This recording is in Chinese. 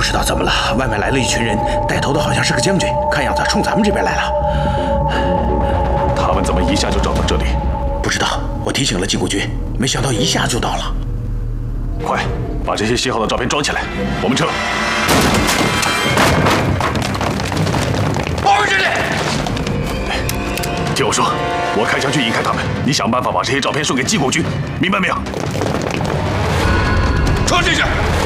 知道怎么了，外面来了一群人，带头的好像是个将军，看样子冲咱们这边来了。 他们怎么一下就找到这里？ 不知道，我提醒了禁锢军，没想到一下就到了。 快，把这些信号的照片装起来，我们撤。 保卫阵地！ 听我说，我开枪去引开他们，你想办法把这些照片送给禁锢军，明白没有？ 传进去。